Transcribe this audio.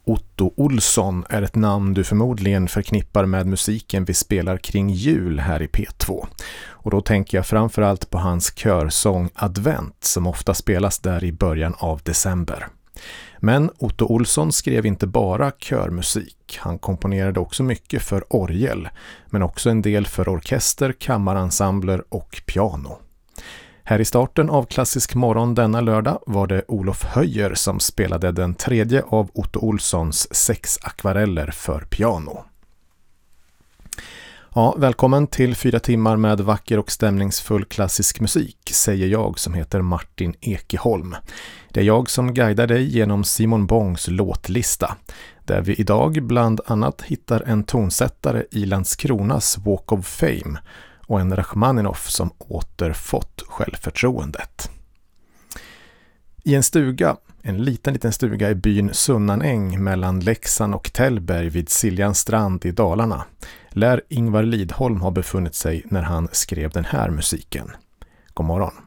Otto Olsson är ett namn du förmodligen förknippar med musiken vi spelar kring jul här i P2. Och då tänker jag framförallt på hans körsång Advent som ofta spelas där i början av december. Men Otto Olsson skrev inte bara körmusik. Han komponerade också mycket för orgel, men också en del för orkester, kammarensembler och piano. Här i starten av Klassisk morgon denna lördag var det Olof Höjer som spelade den tredje av Otto Olssons 6 akvareller för piano. Ja, välkommen till 4 timmar med vacker och stämningsfull klassisk musik, säger jag som heter Martin Ekeholm. Det är jag som guidar dig genom Simon Bongs låtlista, där vi idag bland annat hittar en tonsättare i Landskronas Walk of Fame och en Rachmaninoff som återfått självförtroendet. I en stuga, en liten stuga i byn Sunnanäng mellan Leksand och Tällberg vid Siljans strand i Dalarna, lär Ingvar Lidholm ha befunnit sig när han skrev den här musiken. God morgon.